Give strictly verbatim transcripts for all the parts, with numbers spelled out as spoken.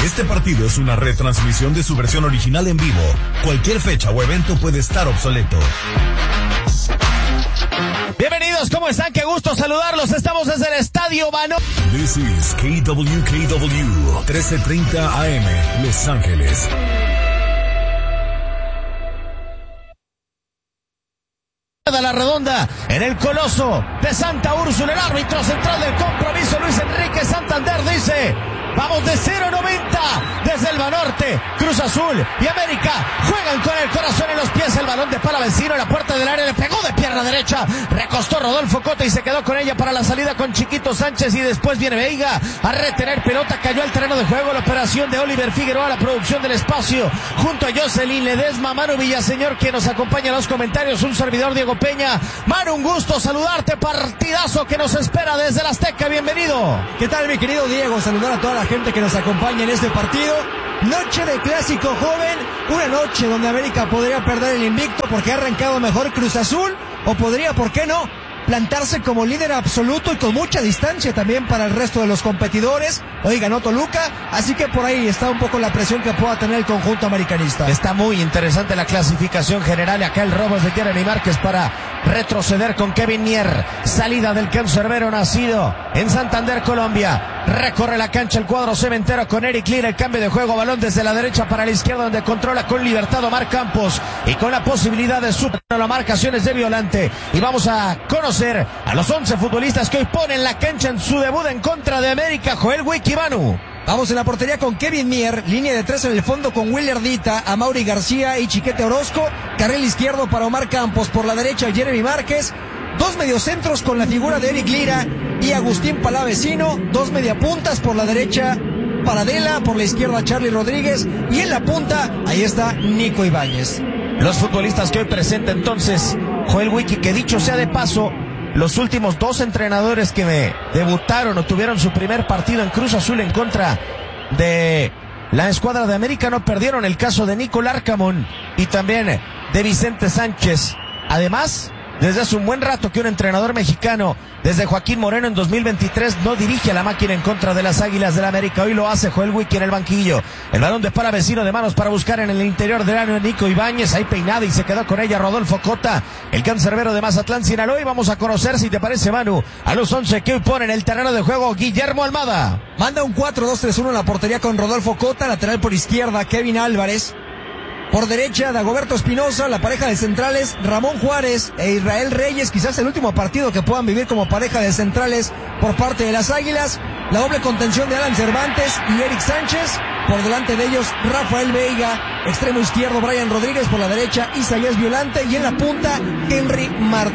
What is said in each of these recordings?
Este partido es una retransmisión de su versión original en vivo. Cualquier fecha o evento puede estar obsoleto. Bienvenidos, ¿cómo están? Qué gusto saludarlos. Estamos desde el Estadio Bano. This is K W K W, trece treinta A M, Los Ángeles. De la redonda, en el Coloso de Santa Úrsula, el árbitro central del compromiso, Luis Enrique Santander, dice: vamos de cero noventa desde el Banorte. Cruz Azul y América juegan con el corazón en los pies. El balón de Palavecino en la puerta del área, le pegó de pierna derecha, recostó Rodolfo Cota y se quedó con ella para la salida con Chiquito Sánchez, y después viene Veiga a retener pelota, cayó al terreno de juego. La operación de Oliver Figueroa, la producción del espacio, junto a Jocelyn Ledesma, Manu Villaseñor, que nos acompaña en los comentarios, un servidor, Diego Peña. Manu, un gusto saludarte, partidazo que nos espera desde el Azteca, bienvenido. ¿Qué tal, mi querido Diego? Saludar a toda la gente que nos acompaña en este partido. Noche de clásico joven, una noche donde América podría perder el invicto porque ha arrancado mejor Cruz Azul, o podría, ¿por qué no?, plantarse como líder absoluto y con mucha distancia también para el resto de los competidores. Hoy ganó Toluca, así que por ahí está un poco la presión que pueda tener el conjunto americanista. Está muy interesante la clasificación general. Acá el robo de Jeremy Márquez para retroceder con Kevin Mier. Salida del cancerbero nacido en Santander, Colombia. Recorre la cancha el cuadro cementero con Eric Lira. El cambio de juego, balón desde la derecha para la izquierda, donde controla con libertad Omar Campos y con la posibilidad de superar las marcaciones de Violante. Y vamos a conocer a los once futbolistas que hoy ponen la cancha en su debut en contra de América. Joel Wiki, Manu. Vamos en la portería con Kevin Mier, línea de tres en el fondo con Willer Dita, Amaury García y Chiquete Orozco, carril izquierdo para Omar Campos, por la derecha Jeremy Márquez, dos mediocentros con la figura de Eric Lira y Agustín Palavecino, dos mediapuntas, por la derecha Paradela, por la izquierda Charlie Rodríguez, y en la punta, ahí está Nico Ibáñez. Los futbolistas que hoy presenta entonces Joel Wiki, que dicho sea de paso, los últimos dos entrenadores que me debutaron o tuvieron su primer partido en Cruz Azul en contra de la escuadra de América no perdieron. El caso de Nico Larcamón y también de Vicente Sánchez. Además, desde hace un buen rato que un entrenador mexicano, desde Joaquín Moreno en dos mil veintitrés, no dirige a la máquina en contra de las Águilas del América. Hoy lo hace Joel Wiki en el banquillo. El balón de Palavecino de manos para buscar en el interior del área Nico Ibáñez. Ahí peinada y se quedó con ella Rodolfo Cota, el cancerbero de Mazatlán, Sinaloa. Y vamos a conocer, si te parece, Manu, a los once que hoy ponen el terreno de juego Guillermo Almada. Manda un cuatro dos tres uno en la portería con Rodolfo Cota, lateral por izquierda Kevin Álvarez. Por derecha, Dagoberto Espinosa, la pareja de centrales, Ramón Juárez e Israel Reyes, quizás el último partido que puedan vivir como pareja de centrales por parte de las Águilas. La doble contención de Alan Cervantes y Eric Sánchez. Por delante de ellos, Rafael Veiga, extremo izquierdo, Brian Rodríguez, por la derecha, Isaías Violante, y en la punta, Henry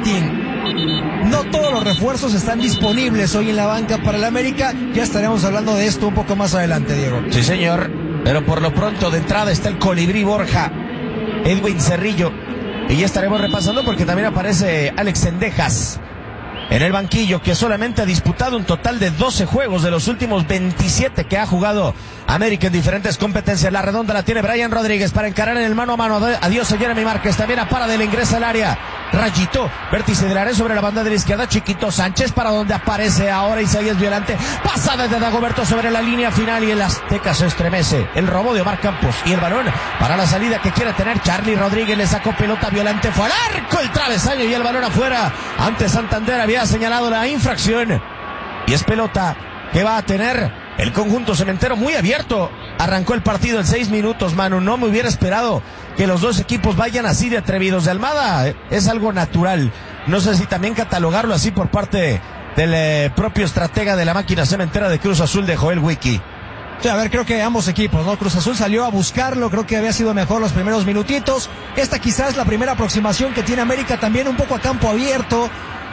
Martín. No todos los refuerzos están disponibles hoy en la banca para el América. Ya estaremos hablando de esto un poco más adelante, Diego. Sí, señor. Pero por lo pronto de entrada está el Colibrí Borja, Edwin Cerrillo, y ya estaremos repasando porque también aparece Alex Cendejas en el banquillo, que solamente ha disputado un total de doce juegos de los últimos veintisiete que ha jugado América en diferentes competencias. La redonda la tiene Brian Rodríguez para encarar en el mano a mano. Adiós a Jeremy Márquez, también a Paradela, ingresa al área. Rayito, vértice del área sobre la banda de la izquierda, Chiquito Sánchez, para donde aparece ahora Isaías Violante. Pasa desde Dagoberto sobre la línea final y el Azteca se estremece. El robo de Omar Campos y el balón para la salida que quiere tener Charlie Rodríguez. Le sacó pelota Violante, fue al arco, el travesaño y el balón afuera. Antes Santander había señalado la infracción y es pelota que va a tener el conjunto cementero. Muy abierto arrancó el partido en seis minutos, Manu. No me hubiera esperado que los dos equipos vayan así de atrevidos. De Almada es algo natural. No sé si también catalogarlo así por parte del eh, propio estratega de la máquina cementera de Cruz Azul, de Joel Wiki. Sí, a ver, creo que ambos equipos, ¿no? Cruz Azul salió a buscarlo, creo que había sido mejor los primeros minutitos. Esta quizás la primera aproximación que tiene América, también un poco a campo abierto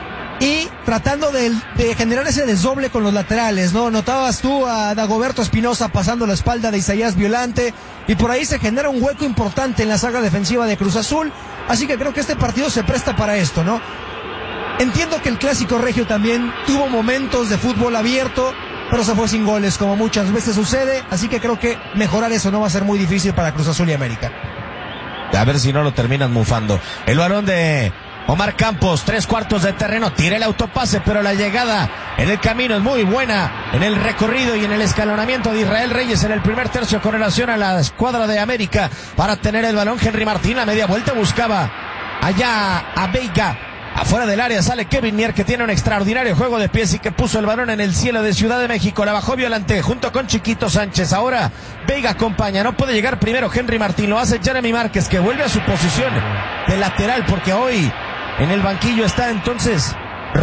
y tratando de, de generar ese desdoble con los laterales, ¿no? Notabas tú a Dagoberto Espinosa pasando la espalda de Isaías Violante y por ahí se genera un hueco importante en la saga defensiva de Cruz Azul, así que creo que este partido se presta para esto, ¿no? Entiendo que el clásico regio también tuvo momentos de fútbol abierto, pero se fue sin goles, como muchas veces sucede, así que creo que mejorar eso no va a ser muy difícil para Cruz Azul y América. A ver si no lo terminan mufando. El balón de Omar Campos, tres cuartos de terreno, tira el autopase, pero la llegada en el camino es muy buena, en el recorrido y en el escalonamiento de Israel Reyes en el primer tercio con relación a la escuadra de América para tener el balón. Henry Martín a media vuelta buscaba allá a Veiga. Afuera del área sale Kevin Mier, que tiene un extraordinario juego de pies y que puso el balón en el cielo de Ciudad de México. La bajó Violante junto con Chiquito Sánchez. Ahora Veiga acompaña, no puede llegar primero Henry Martín, lo hace Jeremy Márquez, que vuelve a su posición de lateral, porque hoy en el banquillo está entonces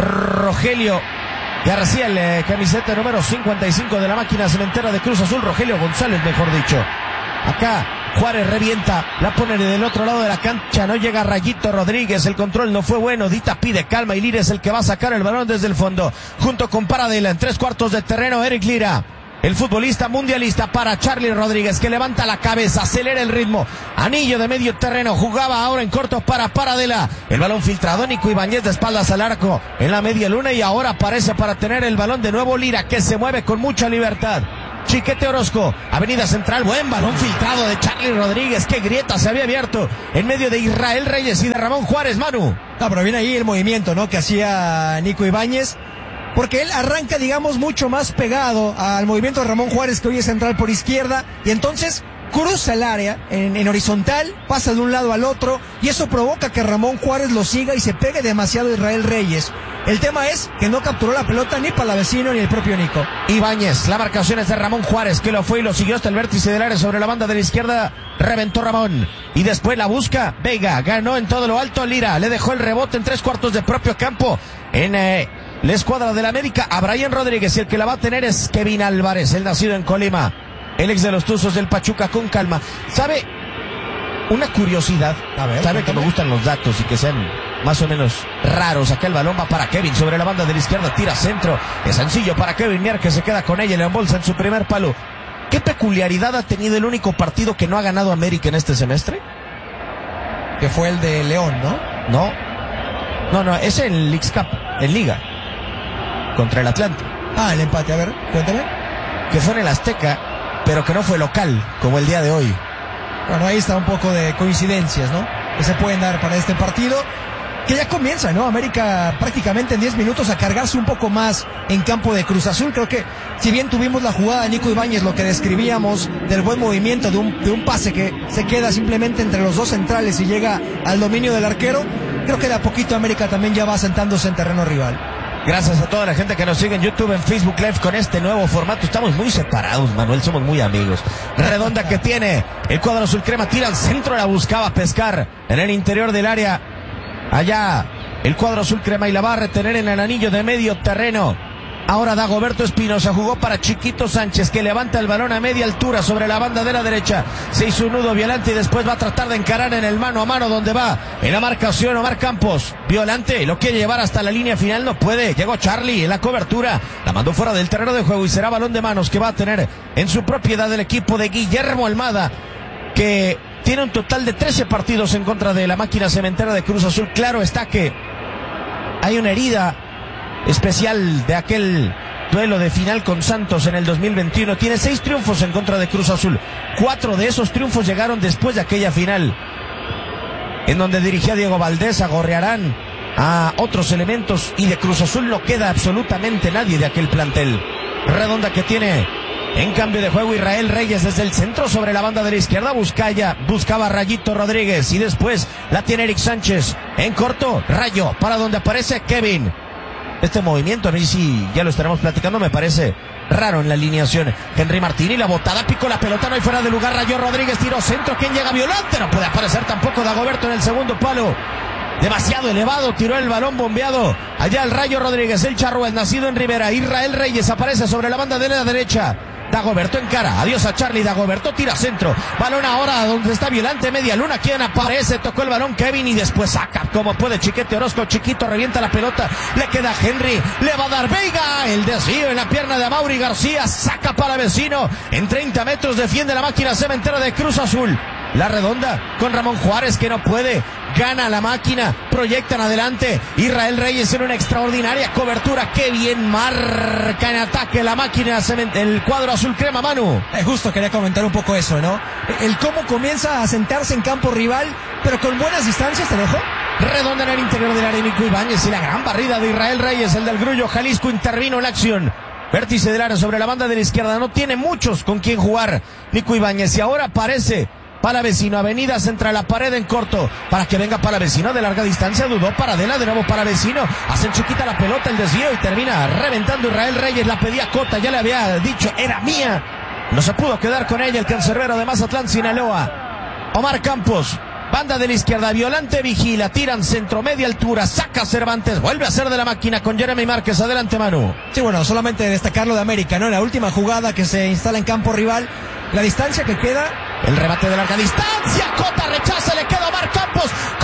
Rogelio García, el eh, camiseta número cincuenta y cinco de la máquina cementera de Cruz Azul, Rogelio González, mejor dicho. Acá Juárez revienta, la pone del otro lado de la cancha, no llega Rayito Rodríguez, el control no fue bueno, Dita pide calma y Lira es el que va a sacar el balón desde el fondo, junto con Paradela en tres cuartos de terreno. Eric Lira, el futbolista mundialista, para Charlie Rodríguez, que levanta la cabeza, acelera el ritmo, anillo de medio terreno, jugaba ahora en corto para Paradela, el balón filtrado, Nico Ibáñez de espaldas al arco en la media luna y ahora aparece para tener el balón de nuevo Lira, que se mueve con mucha libertad. Chiquete Orozco, Avenida Central, buen balón filtrado de Charlie Rodríguez, qué grieta se había abierto en medio de Israel Reyes y de Ramón Juárez, Manu. No, pero viene ahí el movimiento, ¿no?, que hacía Nico Ibáñez, porque él arranca, digamos, mucho más pegado al movimiento de Ramón Juárez, que hoy es central por izquierda, y entonces cruza el área en, en horizontal, pasa de un lado al otro, y eso provoca que Ramón Juárez lo siga y se pegue demasiado a Israel Reyes. El tema es que no capturó la pelota ni Palavecino ni el propio Nico. Ibáñez, la marcación es de Ramón Juárez, que lo fue y lo siguió hasta el vértice del área sobre la banda de la izquierda, reventó Ramón, y después la busca Veiga, ganó en todo lo alto Lira, le dejó el rebote en tres cuartos de propio campo, en eh, la escuadra del América, a Brian Rodríguez, y el que la va a tener es Kevin Álvarez, el nacido en Colima, el ex de los Tuzos del Pachuca, con calma. ¿Sabe? Una curiosidad. A ver, ¿sabe que me gustan los datos y que sean más o menos raros? Acá el balón va para Kevin sobre la banda de la izquierda, tira centro. Es sencillo para Kevin Mier, que se queda con ella y le embolsa en su primer palo. ¿Qué peculiaridad ha tenido el único partido que no ha ganado América en este semestre? Que fue el de León, ¿no? No. No, no, es en Leagues Cup, en Liga. Contra el Atlante. Ah, el empate, a ver, cuéntame. Que fue en el Azteca, pero que no fue local, como el día de hoy. Bueno, ahí está un poco de coincidencias, ¿no?, que se pueden dar para este partido, que ya comienza, ¿no? América prácticamente en diez minutos a cargarse un poco más en campo de Cruz Azul. Creo que si bien tuvimos la jugada de Nico Ibáñez, lo que describíamos del buen movimiento, de un, de un pase que se queda simplemente entre los dos centrales y llega al dominio del arquero, creo que de a poquito América también ya va asentándose en terreno rival. Gracias a toda la gente que nos sigue en YouTube, en Facebook Live con este nuevo formato. Estamos muy separados, Manuel, somos muy amigos. Redonda que tiene el cuadro azul crema, tira al centro, la buscaba pescar en el interior del área. Allá el cuadro azul crema y la va a retener en el anillo de medio terreno. Ahora Dagoberto Espinosa jugó para Chiquito Sánchez, que levanta el balón a media altura sobre la banda de la derecha. Se hizo un nudo Violante y después va a tratar de encarar en el mano a mano, donde va en la marcación Omar Campos. Violante lo quiere llevar hasta la línea final, no puede. Llegó Charlie en la cobertura, la mandó fuera del terreno de juego y será balón de manos que va a tener en su propiedad el equipo de Guillermo Almada, que tiene un total de trece partidos en contra de la máquina cementera de Cruz Azul. Claro está que hay una herida especial de aquel duelo de final con Santos en el dos mil veintiuno. Tiene seis triunfos en contra de Cruz Azul. Cuatro de esos triunfos llegaron después de aquella final, en donde dirigía Diego Valdés, a Gorriarán, a otros elementos, y de Cruz Azul no queda absolutamente nadie de aquel plantel. Redonda que tiene en cambio de juego Israel Reyes desde el centro sobre la banda de la izquierda. Buscaya, buscaba Rayito Rodríguez y después la tiene Eric Sánchez en corto. Rayo para donde aparece Kevin. Este movimiento, a mí sí, ya lo estaremos platicando, me parece raro en la alineación. Henry Martín y la botada, picó la pelota, no hay fuera de lugar. Rayo Rodríguez, tiró centro, ¿quién llega? Violante, no puede aparecer tampoco Dagoberto en el segundo palo. Demasiado elevado, tiró el balón bombeado. Allá el Rayo Rodríguez, el charro, el nacido en Rivera. Israel Reyes aparece sobre la banda de la derecha. Dagoberto encara, adiós a Charlie. Dagoberto tira centro, balón ahora donde está Violante, media luna, quien aparece, tocó el balón Kevin y después saca como puede Chiquete Orozco. Chiquito revienta la pelota, le queda Henry, le va a dar Veiga, el desvío en la pierna de Amaury García, saca para vecino, en treinta metros defiende la máquina cementera de Cruz Azul. La redonda con Ramón Juárez, que no puede, gana la máquina, proyectan adelante. Israel Reyes en una extraordinaria cobertura, qué bien marca en ataque la máquina, el cuadro azul crema, Manu. Eh, justo quería comentar un poco eso, ¿no? El cómo comienza a sentarse en campo rival, pero con buenas distancias, ¿te dejo? Redonda en el interior del área, Nico Ibáñez, y la gran barrida de Israel Reyes, el del Grullo Jalisco, intervino en la acción. Vértice del área sobre la banda de la izquierda, no tiene muchos con quien jugar Nico Ibáñez, y ahora aparece Palavecino, avenida central, la pared en corto, para que venga Palavecino de larga distancia, dudó Paradela, de nuevo Palavecino, hacen chiquita la pelota, el desvío, y termina reventando Israel Reyes, la pedía Cota, ya le había dicho, era mía, no se pudo quedar con ella el cancerbero de Mazatlán, Sinaloa. Omar Campos, banda de la izquierda, Violante vigila, tiran centro, media altura, saca Cervantes, vuelve a hacer de la máquina con Jeremy Márquez, adelante Manu. Sí, bueno, solamente destacar lo de América, ¿no? En la última jugada que se instala en campo rival, la distancia que queda. El remate de larga distancia, Cota rechaza, le queda Omar Campos,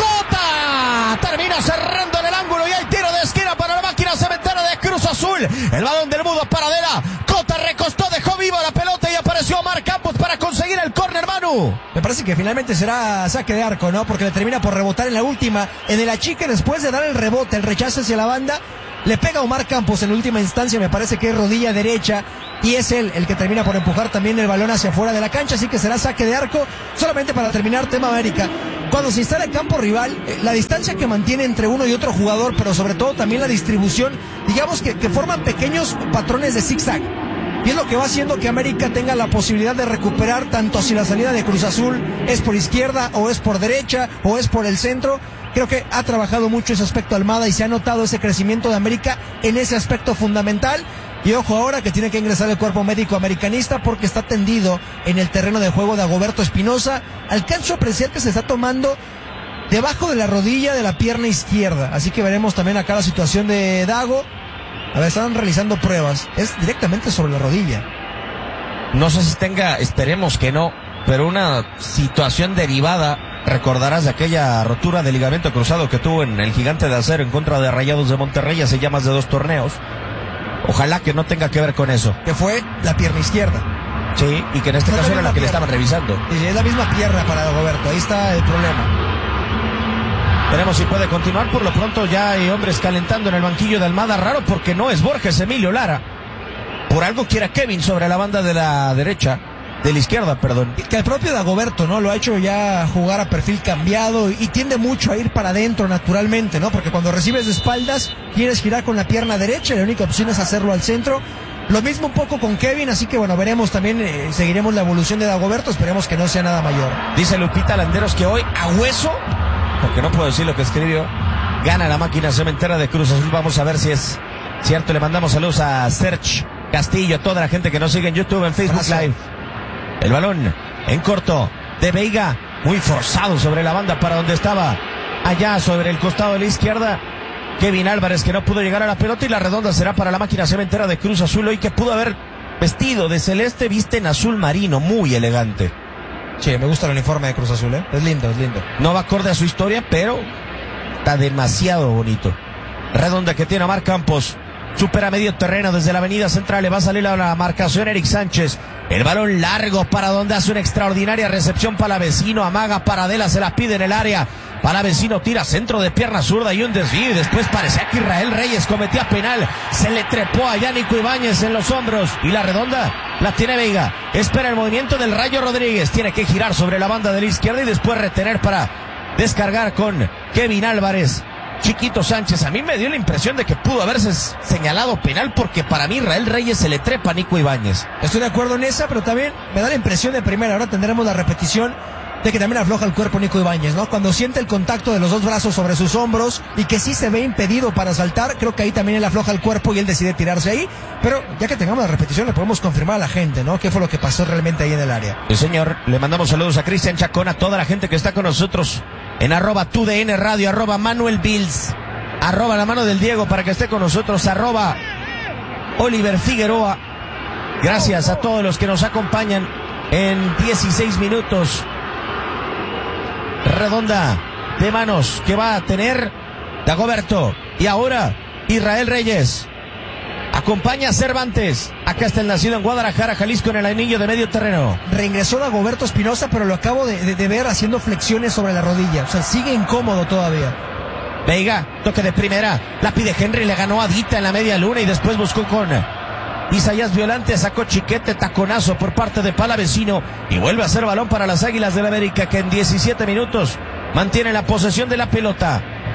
Cota termina cerrando en el ángulo y hay tiro de esquina para la máquina cementera de Cruz Azul. El balón del mudo Paradela, Cota recostó, dejó viva la pelota y apareció Omar Campos para conseguir el córner, Manu. Me parece que finalmente será saque de arco, ¿no? Porque le termina por rebotar en la última, en el achique, después de dar el rebote, el rechazo hacia la banda. Le pega a Omar Campos en última instancia, me parece que es rodilla derecha, y es él el que termina por empujar también el balón hacia afuera de la cancha, así que será saque de arco. Solamente para terminar, tema América, cuando se instala el campo rival, la distancia que mantiene entre uno y otro jugador, pero sobre todo también la distribución, digamos que, que forman pequeños patrones de zigzag, y es lo que va haciendo que América tenga la posibilidad de recuperar tanto si la salida de Cruz Azul es por izquierda, o es por derecha, o es por el centro. Creo que ha trabajado mucho ese aspecto Almada y se ha notado ese crecimiento de América en ese aspecto fundamental. Y ojo ahora que tiene que ingresar el cuerpo médico americanista porque está tendido en el terreno de juego de Dagoberto Espinosa. Alcanzo a apreciar que se está tomando debajo de la rodilla de la pierna izquierda. Así que veremos también acá la situación de Dago. A ver, están realizando pruebas. Es directamente sobre la rodilla. No sé si tenga, esperemos que no, pero una situación derivada. Recordarás de aquella rotura de ligamento cruzado que tuvo en el Gigante de Acero en contra de Rayados de Monterrey hace ya más de dos torneos. Ojalá que no tenga que ver con eso. Que fue la pierna izquierda. Sí, y que en este no caso era la que pierna. le estaban revisando. Sí, es la misma pierna para Dagoberto, ahí está el problema. Veremos si puede continuar. Por lo pronto ya hay hombres calentando en el banquillo de Almada. Raro porque no es Borges Emilio Lara. Por algo quiera Kevin sobre la banda de la derecha. De la izquierda, perdón. Que el propio Dagoberto, ¿no? Lo ha hecho ya jugar a perfil cambiado y, y tiende mucho a ir para adentro naturalmente, ¿no? Porque cuando recibes de espaldas, quieres girar con la pierna derecha y la única opción es hacerlo al centro. Lo mismo un poco con Kevin, así que bueno, veremos también, eh, seguiremos la evolución de Dagoberto, esperemos que no sea nada mayor. Dice Lupita Landeros que hoy a hueso, porque no puedo decir lo que escribió, gana la máquina cementera de Cruz Azul. Vamos a ver si es cierto. Le mandamos saludos a Serge Castillo, a toda la gente que nos sigue en YouTube, en Facebook Abrazo. Live. El balón en corto de Veiga, muy forzado sobre la banda para donde estaba, allá sobre el costado de la izquierda, Kevin Álvarez, que no pudo llegar a la pelota, y la redonda será para la máquina cementera de Cruz Azul, hoy que pudo haber vestido de celeste, viste en azul marino, muy elegante. Sí, me gusta el uniforme de Cruz Azul, ¿eh? Es lindo, es lindo. No va acorde a su historia, pero está demasiado bonito. Redonda que tiene Omar Campos. Supera medio terreno desde la avenida central. Le va a salir a la marcación Eric Sánchez. El balón largo para donde hace una extraordinaria recepción Palavecino. Amaga Paradela, se la pide en el área. Palavecino tira centro de pierna zurda y un desvío. Y después parecía que Israel Reyes cometía penal. Se le trepó a Nico Ibáñez en los hombros. Y la redonda la tiene Veiga. Espera el movimiento del Rayo Rodríguez. Tiene que girar sobre la banda de la izquierda y después retener para descargar con Kevin Álvarez. Chiquito Sánchez, a mí me dio la impresión de que pudo haberse señalado penal porque para mí Israel Reyes se le trepa a Nico Ibáñez. Estoy de acuerdo en esa, pero también me da la impresión de primera, ahora tendremos la repetición de que también afloja el cuerpo Nico Ibáñez, ¿no? Cuando siente el contacto de los dos brazos sobre sus hombros y que sí se ve impedido para saltar, creo que ahí también él afloja el cuerpo y él decide tirarse ahí, pero ya que tengamos la repetición le podemos confirmar a la gente, ¿no? ¿Qué fue lo que pasó realmente ahí en el área? Sí, señor, le mandamos saludos a Cristian Chacón, a toda la gente que está con nosotros en arroba tu D N Radio, arroba Manuel Bills, arroba la mano del Diego para que esté con nosotros, arroba Oliver Figueroa. Gracias a todos los que nos acompañan en dieciséis minutos. Redonda de manos que va a tener Dagoberto. Y ahora Israel Reyes. Acompaña a Cervantes. Acá está el nacido en Guadalajara, Jalisco, en el anillo de medio terreno. Reingresó Dagoberto Espinosa, pero lo acabo de, de, de ver haciendo flexiones sobre la rodilla. O sea, sigue incómodo todavía. Veiga, toque de primera, la pide Henry, le ganó a Dita en la media luna y después buscó con Isaías Violante, sacó Chiquete, taconazo por parte de Palavecino y vuelve a ser balón para las Águilas del América, que en diecisiete minutos mantiene la posesión de la pelota.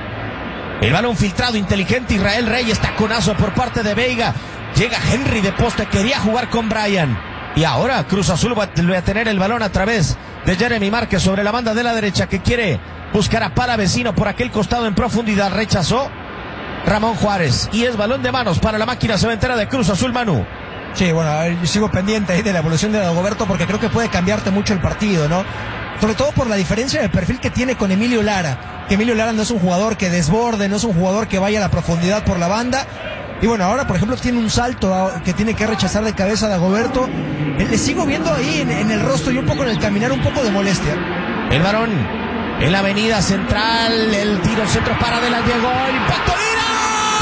El balón filtrado, inteligente, Israel Reyes, taconazo por parte de Veiga. Llega Henry de poste, quería jugar con Brian. Y ahora Cruz Azul va a tener el balón a través de Jeremy Márquez sobre la banda de la derecha, que quiere buscar a Palavecino por aquel costado en profundidad. Rechazó Ramón Juárez. Y es balón de manos para la máquina cementera de Cruz Azul, Manu. Sí, bueno, a ver, yo sigo pendiente ahí de la evolución de Dagoberto porque creo que puede cambiarte mucho el partido, ¿no? Sobre todo por la diferencia de perfil que tiene con Emilio Lara. Que Emilio Lara no es un jugador que desborde, no es un jugador que vaya a la profundidad por la banda. Y bueno, ahora por ejemplo tiene un salto que tiene que rechazar de cabeza a Dagoberto. Le sigo viendo ahí en, en el rostro y un poco en el caminar un poco de molestia. El varón en la avenida central, el tiro centro para de la llegó, el impacto,